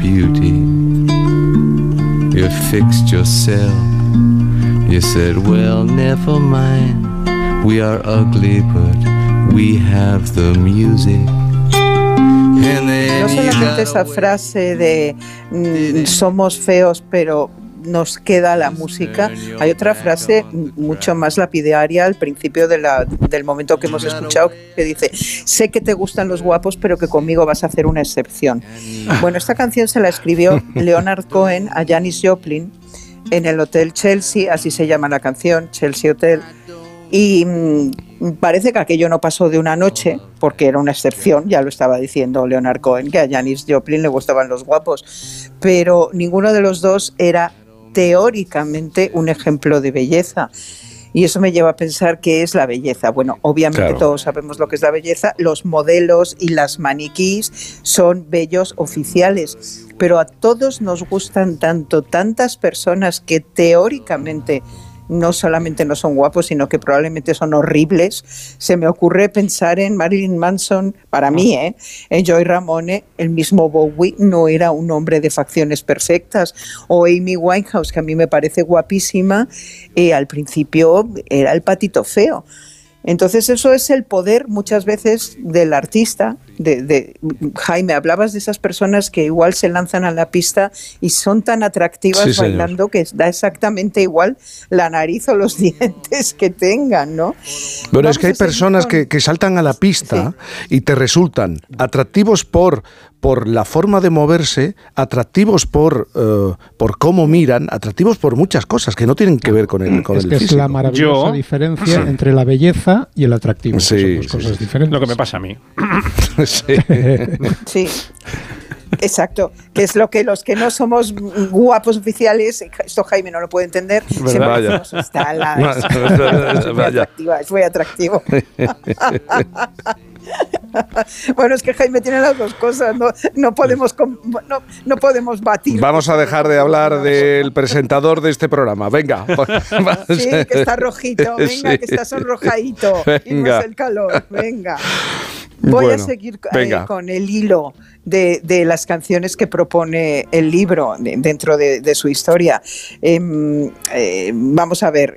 beauty. You fixed yourself. You said, well, never mind. We are ugly, but we have the music. No solamente esa frase de somos feos, pero nos queda la música. Hay otra frase mucho más lapidaria al principio del momento que hemos escuchado, que dice: sé que te gustan los guapos, pero que conmigo vas a hacer una excepción. Bueno, esta canción se la escribió Leonard Cohen a Janis Joplin en el Hotel Chelsea, así se llama la canción, Chelsea Hotel. Y parece que aquello no pasó de una noche, porque era una excepción, ya lo estaba diciendo Leonard Cohen, que a Janis Joplin le gustaban los guapos, pero ninguno de los dos era teóricamente un ejemplo de belleza. Y eso me lleva a pensar qué es la belleza. Bueno, obviamente claro, todos sabemos lo que es la belleza. Los modelos y las maniquís son bellos oficiales, pero a todos nos gustan tantas personas que teóricamente no solamente no son guapos, sino que probablemente son horribles. Se me ocurre pensar en Marilyn Manson, para mí, en Joey Ramone. El mismo Bowie no era un hombre de facciones perfectas, o Amy Winehouse, que a mí me parece guapísima, al principio era el patito feo. Entonces eso es el poder muchas veces del artista. Jaime, hablabas de esas personas que igual se lanzan a la pista y son tan atractivas, sí, bailando, que da exactamente igual la nariz o los dientes que tengan, ¿no? Bueno, es que hay personas que saltan a la pista, sí, y te resultan atractivos por la forma de moverse, atractivos por cómo miran, atractivos por muchas cosas que no tienen que ver con el físico. Es la maravillosa diferencia entre la belleza y el atractivo. Sí, son dos cosas diferentes. Lo que me pasa a mí. Sí. Sí. Exacto, que es lo que los que no somos guapos oficiales, esto Jaime no lo puede entender, siempre decimos, es muy atractivo. Bueno, es que Jaime tiene las dos cosas, no podemos batir. Vamos a dejar de hablar del presentador de este programa, venga. Sí, que está rojito, venga, sí, que está sonrojadito, y no es el calor, venga. Voy a seguir con el hilo de las canciones que propone el libro dentro de su historia. Vamos a ver,